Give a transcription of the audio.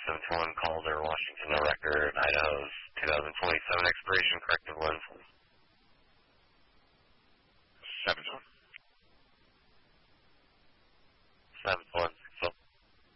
721 Calder, Washington, no record, Idaho's 2027 expiration, corrective lens. 7-1. 7-1.